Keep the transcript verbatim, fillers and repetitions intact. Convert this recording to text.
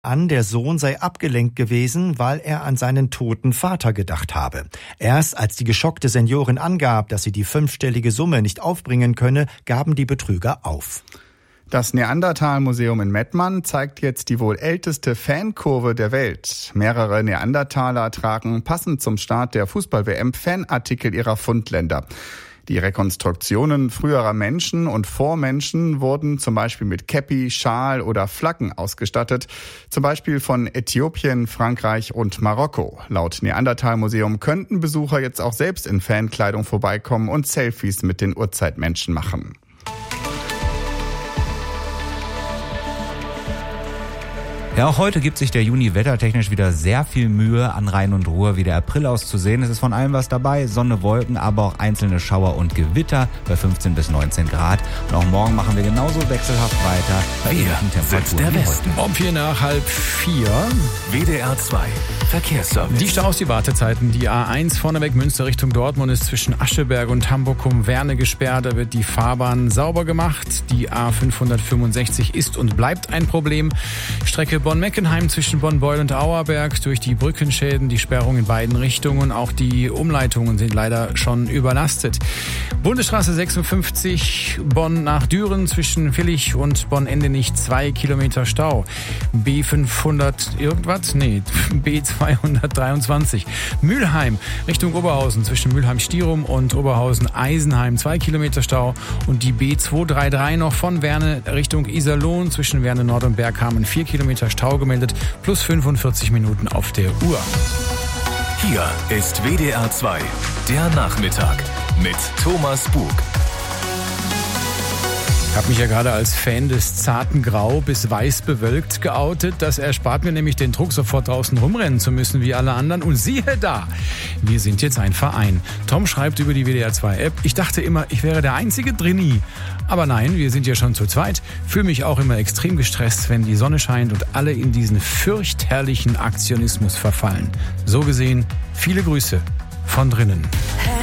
an, der Sohn sei abgelenkt gewesen, weil er an seinen toten Vater gedacht habe. Erst als die geschockte Seniorin angab, dass sie die fünfstellige Summe nicht aufbringen könne, gaben die Betrüger auf. Das Neandertal-Museum in Mettmann zeigt jetzt die wohl älteste Fankurve der Welt. Mehrere Neandertaler tragen passend zum Start der Fußball-W M Fanartikel ihrer Fundländer. Die Rekonstruktionen früherer Menschen und Vormenschen wurden zum Beispiel mit Käppi, Schal oder Flaggen ausgestattet. Zum Beispiel von Äthiopien, Frankreich und Marokko. Laut Neandertal-Museum könnten Besucher jetzt auch selbst in Fankleidung vorbeikommen und Selfies mit den Urzeitmenschen machen. Ja, auch heute gibt sich der Juni wettertechnisch wieder sehr viel Mühe, an Rhein und Ruhr wie der April auszusehen. Es ist von allem was dabei, Sonne, Wolken, aber auch einzelne Schauer und Gewitter bei fünfzehn bis neunzehn Grad. Und auch morgen machen wir genauso wechselhaft weiter bei ähnlichen Temperaturen der wie Westen. heute. Um vier nach halb vier. W D R zwei Verkehrsservice. Die Staus, die Wartezeiten. Die A eins vorneweg Münster Richtung Dortmund ist zwischen Ascheberg und Hamburg-Werne gesperrt. Da wird die Fahrbahn sauber gemacht. Die A fünfhundertfünfundsechzig ist und bleibt ein Problem. Strecke Bonn-Meckenheim zwischen Bonn-Beul und Auerberg durch die Brückenschäden, die Sperrung in beiden Richtungen. Auch die Umleitungen sind leider schon überlastet. Bundesstraße sechsundfünfzig Bonn nach Düren zwischen Villich und Bonn-Endenich zwei Kilometer Stau. B fünfhundert irgendwas? Nee, B zweihundertdreiundzwanzig. Mülheim Richtung Oberhausen zwischen Mülheim-Stierum und Oberhausen-Eisenheim zwei Kilometer Stau. Und die B zweihundertdreiunddreißig noch von Werne Richtung Iserlohn zwischen Werne Nord und Bergkamen vier Kilometer Stau gemeldet, plus fünfundvierzig Minuten auf der Uhr. Hier ist W D R zwei, der Nachmittag mit Thomas Bug. Ich habe mich ja gerade als Fan des zarten Grau bis weiß bewölkt geoutet. Das erspart mir nämlich den Druck, sofort draußen rumrennen zu müssen wie alle anderen. Und siehe da, wir sind jetzt ein Verein. Tom schreibt über die W D R zwei App, ich dachte immer, ich wäre der einzige Drini. Aber nein, wir sind ja schon zu zweit. Fühle mich auch immer extrem gestresst, wenn die Sonne scheint und alle in diesen fürchterlichen Aktionismus verfallen. So gesehen, viele Grüße von drinnen.